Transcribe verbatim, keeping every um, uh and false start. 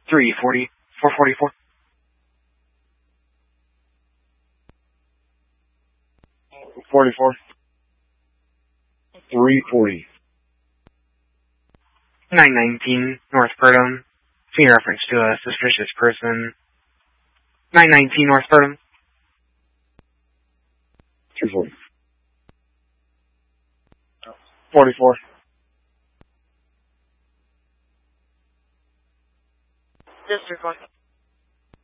three forty, four forty-four. forty-four. three forty. nine nineteen, North Purdom. In reference to a suspicious person. nine nineteen, North Purdom. two forty. forty-four. District one.